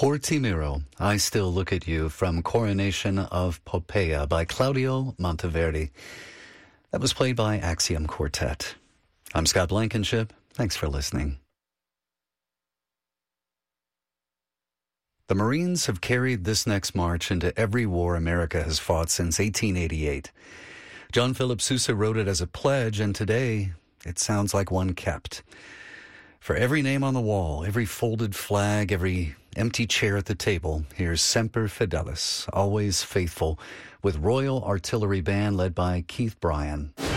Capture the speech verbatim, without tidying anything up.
Portimiro, I Still Look at You from Coronation of Poppaea by Claudio Monteverdi. That was played by Axiom Quartet. I'm Scott Blankenship. Thanks for listening. The Marines have carried this next march into every war America has fought since eighteen eighty-eight. John Philip Sousa wrote it as a pledge, and today it sounds like one kept. For every name on the wall, every folded flag, every empty chair at the table, here's Semper Fidelis, always faithful, with Royal Artillery Band led by Keith Bryan.